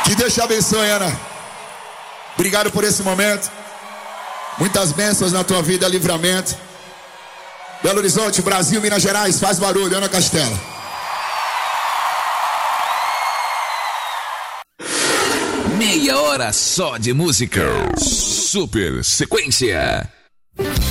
Que Deus te abençoe, Ana. Obrigado por esse momento. Muitas bênçãos na tua vida, livramento. Belo Horizonte, Brasil, Minas Gerais, faz barulho, Ana Castela. Meia hora só de música. Super sequência.